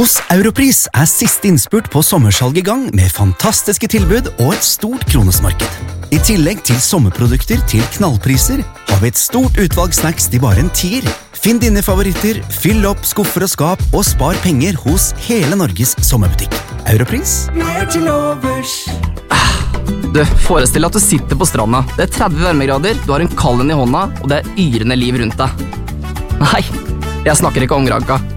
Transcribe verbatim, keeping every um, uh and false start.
Hos Europris er siste innspurt på sommersalg i gang med fantastiske tilbud og et stort kronesmarked. I tillegg til sommerprodukter til knallpriser har vi et stort utvalg snacks til bare en tier. Finn dine favoritter, fyll opp skuffer og skap og spar penger hos hele Norges sommerbutikk. Europris er til overs. Du, forestill deg at du sitter på stranda. Det er tretti varmegrader, du har en kald en i hånda, og det er yrende liv rundt deg. Nei, jeg snakker ikke om Granca.